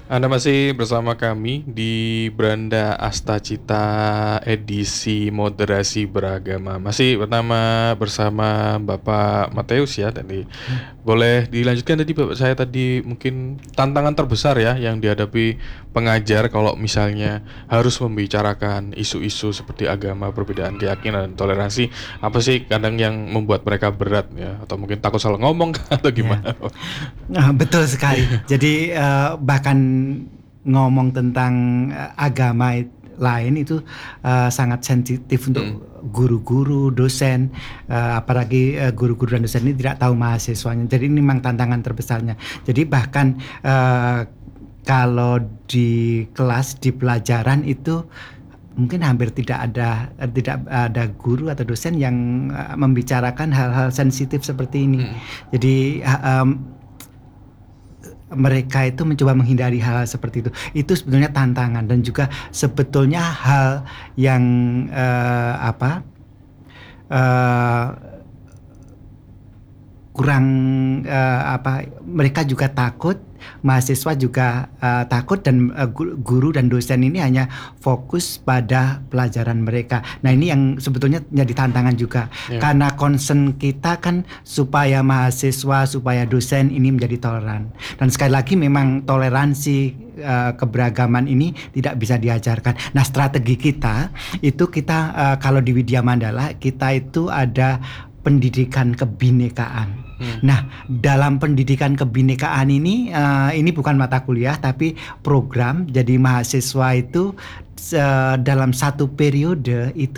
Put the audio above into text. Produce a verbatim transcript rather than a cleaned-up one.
Anda masih bersama kami di Beranda Astacita edisi moderasi beragama. Masih pertama bersama Bapak Mateus ya tadi. Boleh dilanjutkan tadi Bapak saya tadi mungkin tantangan terbesar ya yang dihadapi pengajar kalau misalnya harus membicarakan isu-isu seperti agama, perbedaan keyakinan dan toleransi. Apa sih kadang yang membuat mereka berat ya atau mungkin takut salah ngomong atau Ya, gimana? nah, betul sekali. Jadi eh, bahkan ngomong tentang eh, agama it- lain itu eh, sangat sensitif untuk Hmm. guru-guru, dosen, eh, apalagi eh, guru-guru dan dosen ini tidak tahu mahasiswanya. Jadi ini memang tantangan terbesarnya. Jadi bahkan eh, kalau di kelas di pelajaran itu mungkin hampir tidak ada eh, tidak ada guru atau dosen yang eh, membicarakan hal-hal sensitif seperti ini. Hmm. Jadi ha- em, mereka itu mencoba menghindari hal seperti itu. Itu sebetulnya tantangan dan juga sebetulnya hal yang eh, apa eh, kurang eh, apa mereka juga takut, mahasiswa juga eh, takut dan eh, gu- guru dan dosen ini hanya fokus pada pelajaran mereka. Nah, ini yang sebetulnya jadi tantangan juga Ya. karena concern kita kan supaya mahasiswa, supaya dosen ini menjadi toleran. Dan sekali lagi memang toleransi eh, keberagaman ini tidak bisa diajarkan. Nah, strategi kita itu kita eh, kalau di Widya Mandala kita itu ada pendidikan kebinekaan. Hmm. Nah, dalam pendidikan kebinekaan ini, eh, ini bukan mata kuliah tapi program. Jadi mahasiswa itu eh, dalam satu periode itu